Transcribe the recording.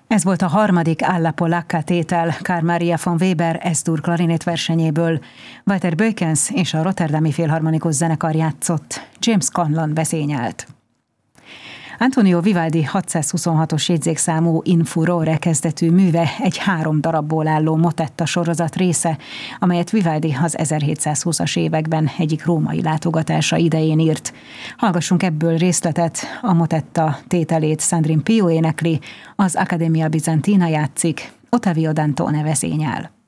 Ez volt a harmadik Alla Polacca tétel Carl Maria von Weber S-dur klarinét versenyéből. Walter Beukens és a Rotterdami Filharmonikus Zenekar játszott, James Conlon vezényelt. Antonio Vivaldi 626-os jegyzékszámú In Furore kezdetű műve egy 3 darabból álló motetta sorozat része, amelyet Vivaldi az 1720-as években egyik római látogatása idején írt. Hallgassunk ebből részletet, a motetta tételét Sandrine Pio énekli, az Accademia Bizantina játszik, Ottavio Dantone vezényel.